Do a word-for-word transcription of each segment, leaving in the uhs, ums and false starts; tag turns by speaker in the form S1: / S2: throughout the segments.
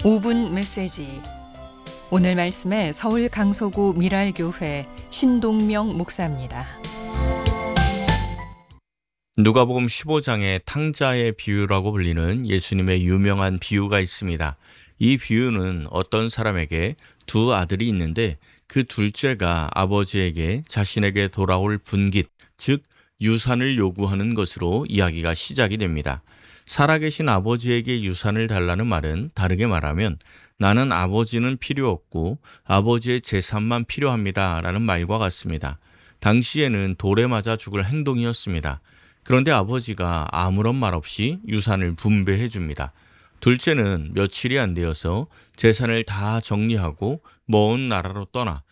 S1: 오 분 메시지. 오늘 말씀에 서울 강서구 미랄교회 신동명 목사입니다.
S2: 누가복음 십오 장의 탕자의 비유라고 불리는 예수님의 유명한 비유가 있습니다. 이 비유는 어떤 사람에게 두 아들이 있는데 그 둘째가 아버지에게 자신에게 돌아올 분깃, 즉 유산을 요구하는 것으로 이야기가 시작이 됩니다. 살아계신 아버지에게 유산을 달라는 말은 다르게 말하면 나는 아버지는 필요 없고 아버지의 재산만 필요합니다 라는 말과 같습니다. 당시에는 돌에 맞아 죽을 행동이었습니다. 그런데 아버지가 아무런 말 없이 유산을 분배해 줍니다. 둘째는 며칠이 안 되어서 재산을 다 정리하고 먼 나라로 떠나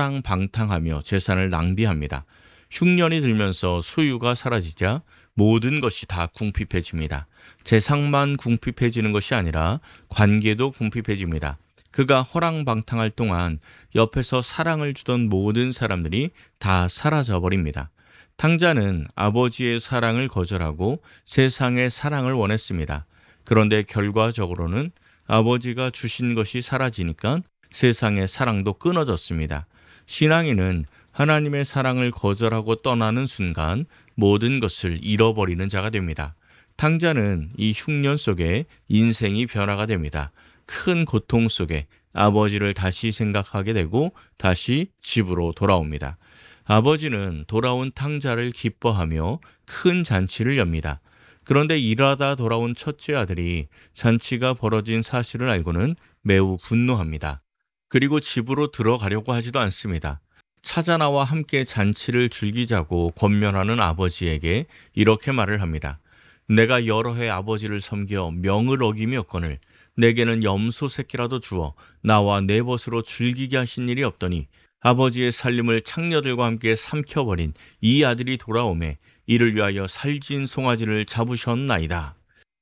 S2: 허랑방탕하며 재산을 낭비합니다. 흉년이 들면서 소유가 사라지자 모든 것이 다 궁핍해집니다. 재산만 궁핍해지는 것이 아니라 관계도 궁핍해집니다. 그가 허랑방탕할 동안 옆에서 사랑을 주던 모든 사람들이 다 사라져 버립니다. 탕자는 아버지의 사랑을 거절하고 세상의 사랑을 원했습니다. 그런데 결과적으로는 아버지가 주신 것이 사라지니까 세상의 사랑도 끊어졌습니다. 신앙인은 하나님의 사랑을 거절하고 떠나는 순간 모든 것을 잃어버리는 자가 됩니다. 탕자는 이 흉년 속에 인생이 변화가 됩니다. 큰 고통 속에 아버지를 다시 생각하게 되고 다시 집으로 돌아옵니다. 아버지는 돌아온 탕자를 기뻐하며 큰 잔치를 엽니다. 그런데 일하다 돌아온 첫째 아들이 잔치가 벌어진 사실을 알고는 매우 분노합니다. 그리고 집으로 들어가려고 하지도 않습니다. 찾아 나와 함께 잔치를 즐기자고 권면하는 아버지에게 이렇게 말을 합니다. 내가 여러 해 아버지를 섬겨 명을 어기며거늘 내게는 염소 새끼라도 주어 나와 내 벗으로 즐기게 하신 일이 없더니 아버지의 살림을 창녀들과 함께 삼켜버린 이 아들이 돌아오매 이를 위하여 살진 송아지를 잡으셨나이다.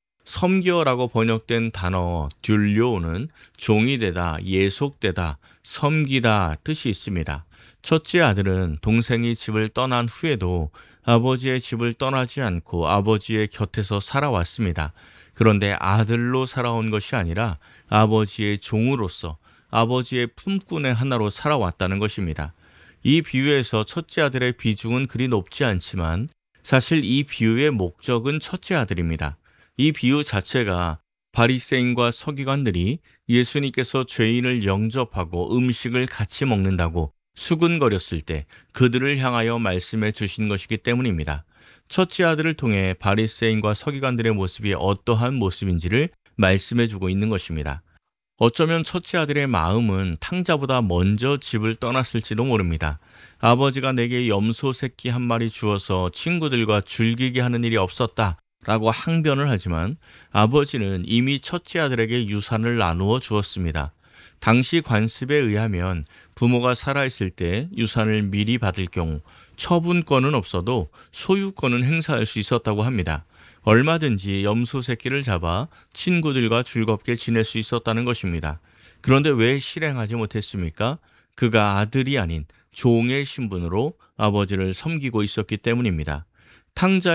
S2: 섬겨라고 번역된 단어 듀료는 종이 되다, 예속되다, 섬기다 뜻이 있습니다. 첫째 아들은 동생이 집을 떠난 후에도 아버지의 집을 떠나지 않고 아버지의 곁에서 살아왔습니다. 그런데 아들로 살아온 것이 아니라 아버지의 종으로서 아버지의 품꾼의 하나로 살아왔다는 것입니다. 이 비유에서 첫째 아들의 비중은 그리 높지 않지만 사실 이 비유의 목적은 첫째 아들입니다. 이 비유 자체가 바리새인과 서기관들이 예수님께서 죄인을 영접하고 음식을 같이 먹는다고 수군거렸을 때 그들을 향하여 말씀해 주신 것이기 때문입니다. 첫째 아들을 통해 바리새인과 서기관들의 모습이 어떠한 모습인지를 말씀해 주고 있는 것입니다. 어쩌면 첫째 아들의 마음은 탕자보다 먼저 집을 떠났을지도 모릅니다. 아버지가 내게 염소 새끼 한 마리 주어서 친구들과 즐기게 하는 일이 없었다 라고 항변을 하지만 아버지는 이미 첫째 아들에게 유산을 나누어 주었습니다. 당시 관습에 의하면 부모가 살아있을 때 유산을 미리 받을 경우 처분권은 없어도 소유권은 행사할 수 있었다고 합니다. 얼마든지 염소 새끼를 잡아 친구들과 즐겁게 지낼 수 있었다는 것입니다. 그런데 왜 실행하지 못했습니까? 그가 아들이 아닌 종의 신분으로 아버지를 섬기고 있었기 때문입니다. 탕자